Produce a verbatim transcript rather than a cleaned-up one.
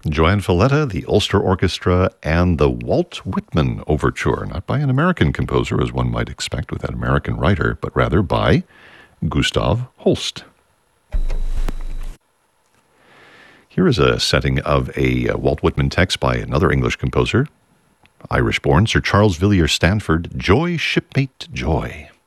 Joanne Falletta, the Ulster Orchestra, and the Walt Whitman Overture, not by an American composer, as one might expect with that American writer, but rather by Gustav Holst. Here is a setting of a uh, Walt Whitman text by another English composer, Irish-born Sir Charles Villiers Stanford, Joy, Shipmate, Joy.